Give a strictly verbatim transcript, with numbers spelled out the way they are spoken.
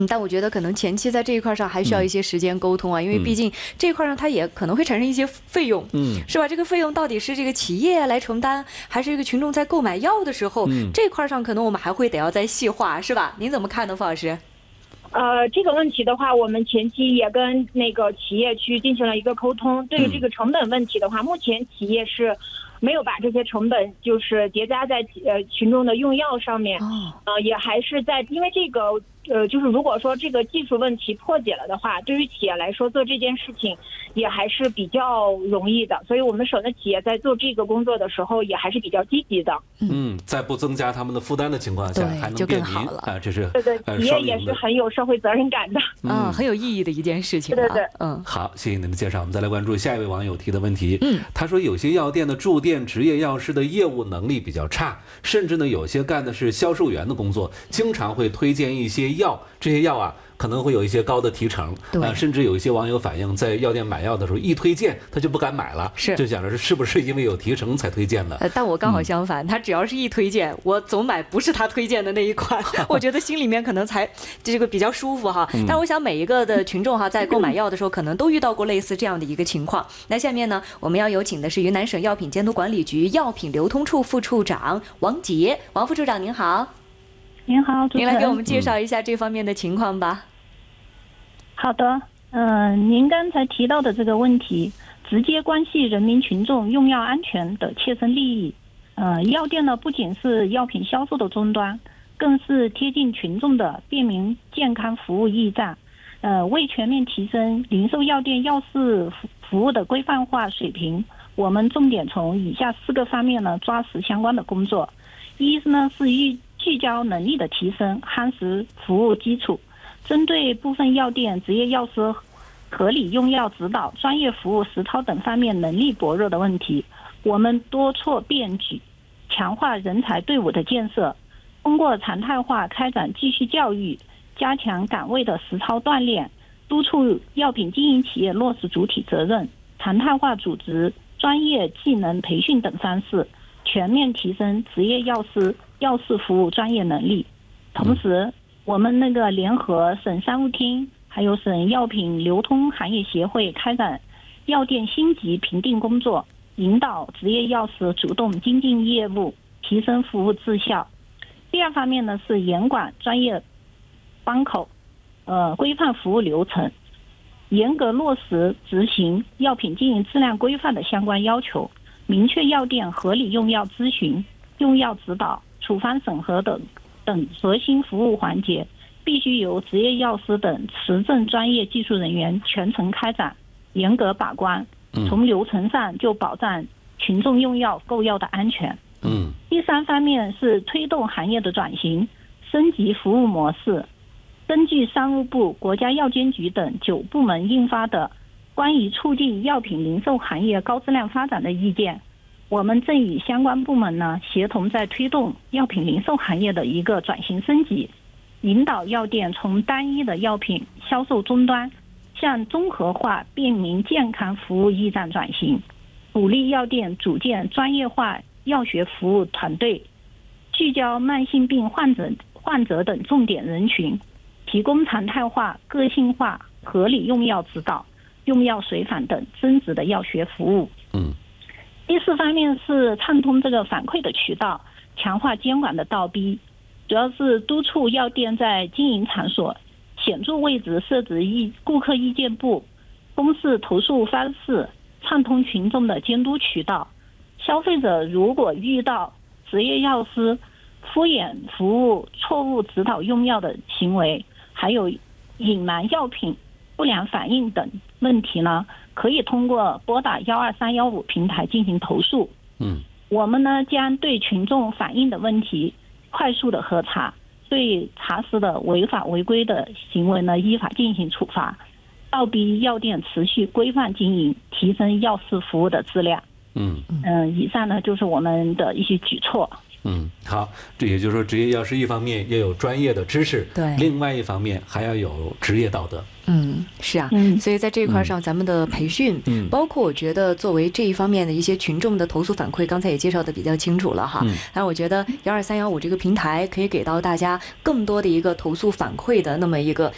但我觉得可能前期在这一块上还需要一些时间沟通啊，因为毕竟这一块上它也可能会产生一些费用，嗯，是吧？这个费用到底是这个企业来承担，还是这个群众在购买药的时候，嗯、这块上可能我们还会得要再细化，是吧？您怎么看呢，傅老师？ 呃，这个问题的话，我们前期也跟那个企业去进行了一个沟通。对于这个成本问题的话，目前企业是没有把这些成本就是叠加在呃群众的用药上面，呃，也还是在因为这个。呃，就是如果说这个技术问题破解了的话，对于企业来说做这件事情也还是比较容易的，所以我们省的企业在做这个工作的时候也还是比较积极的。 嗯，在不增加他们的负担的情况下，还能便民啊，这是对对，企业也是很有社会责任感的， 嗯，很有意义的一件事情。 对对对， 嗯， 好，谢谢您的介绍。我们再来关注下一位网友提的问题。嗯，他说有些药店的驻店执业药师的业务能力比较差，甚至呢有些干的是销售员的工作，经常会推荐一些药，这些药啊可能会有一些高的提成，啊，甚至有一些网友反映，在药店买药的时候一推荐他就不敢买了， 是就讲的是是不是因为有提成才推荐的？ 呃，但我刚好相反，嗯、他只要是一推荐，我总买不是他推荐的那一款，我觉得心里面可能才这个比较舒服哈。嗯、但我想每一个的群众哈，在购买药的时候，可能都遇到过类似这样的一个情况。那下面呢，我们要有请的是云南省药品监督管理局药品流通处副处长王杰，王副处长您好。 您好，主持人， 您来给我们介绍一下这方面的情况吧。 好的，嗯、呃，您刚才提到的这个问题，直接关系人民群众用药安全的切身利益。呃，药店呢不仅是药品销售的终端，更是贴近群众的便民健康服务驿站。呃，为全面提升零售药店药事服务的规范化水平，我们重点从以下四个方面呢抓实相关的工作。一呢是聚聚焦能力的提升，夯实服务基础。针对部分药店执业药师合理用药指导、专业服务实操等方面能力薄弱的问题，我们多措并举，强化人才队伍的建设，通过常态化开展继续教育，加强岗位的实操锻炼，督促药品经营企业落实主体责任，常态化组织专业技能培训等方式，全面提升执业药师药事服务专业能力。同时，我们那个联合省商务厅还有省药品流通行业协会开展药店星级评定工作，引导执业药师主动精进业务，提升服务质效。第二方面呢是严管专业关口，呃，规范服务流程，严格落实执行药品经营质量规范的相关要求，明确药店合理用药咨询、用药指导、处方审核等等核心服务环节必须由执业药师等持证专业技术人员全程开展，严格把关。从流程上就保障群众用药购药的安全。嗯。第三方面是推动行业的转型，升级服务模式。根据商务部、国家药监局等九部门印发的关于促进药品零售行业高质量发展的意见，我们正与相关部门呢协同在推动药品零售行业的一个转型升级，引导药店从单一的药品销售终端向综合化便民健康服务驿站转型，鼓励药店组建专业化药学服务团队，聚焦慢性病患者患者等重点人群，提供常态化、个性化、合理用药指导、用药随访等增值的药学服务。嗯。第四方面是畅通这个反馈的渠道，强化监管的倒逼，主要是督促药店在经营场所显著位置设置意顾客意见部，公示投诉方式，畅通群众的监督渠道。消费者如果遇到执业药师敷衍服务、错误指导用药的行为，还有隐瞒药品、不良反应等问题呢，可以通过拨打幺二三幺五平台进行投诉。嗯，我们呢将对群众反映的问题快速的核查，对查实的违法违规的行为呢依法进行处罚，倒逼药店持续规范经营，提升药事服务的质量。嗯嗯、呃，以上呢就是我们的一些举措。 嗯，好，这也就是说，执业药师一方面要有专业的知识， 对， 另外一方面还要有职业道德。 嗯，是啊， 嗯， 所以在这一块上，咱们的培训，嗯，包括我觉得作为这一方面的一些群众的投诉反馈，刚才也介绍的比较清楚了哈。嗯，但我觉得幺二三幺五这个平台可以给到大家更多的一个投诉反馈的那么一个